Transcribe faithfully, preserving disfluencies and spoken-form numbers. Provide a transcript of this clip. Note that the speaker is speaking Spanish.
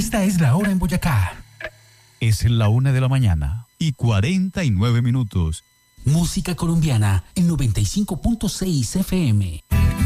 Esta es la hora en Boyacá. Es la una de la mañana y cuarenta y nueve minutos. Música colombiana en noventa y cinco punto seis F M.